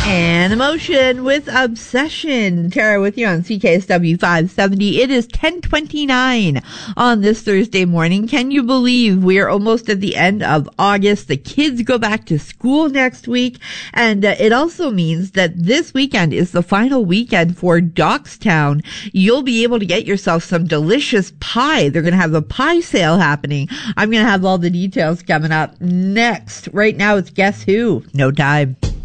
And Emotion with Obsession. Tara with you on CKSW 570. It is 10:29 on this Thursday morning. Can you believe we are almost at the end of August? The kids go back to school next week. And it also means that this weekend is the final weekend for Dockstown. You'll be able to get yourself some delicious pie. They're going to have a pie sale happening. I'm going to have all the details coming up next. Right now it's Guess Who? No time.